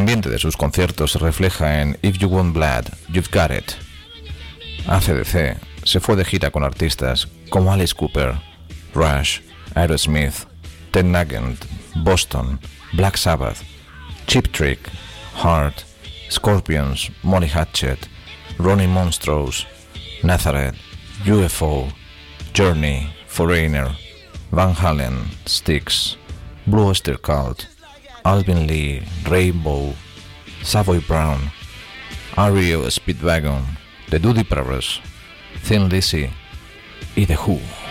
ambiente de sus conciertos se refleja en If You Want Blood, You've Got It. AC/DC se fue de gira con artistas como Alice Cooper, Rush, Aerosmith, Ted Nugent, Boston, Black Sabbath, Cheap Trick, Heart, Scorpions, Molly Hatchet, Ronnie Monstrose, Nazareth, UFO, Journey, Foreigner, Van Halen, Styx, Blue Oyster Cult, Alvin Lee, Rainbow, Savoy Brown, REO Speedwagon, The Doody Brothers, Thin Lizzy y The Who.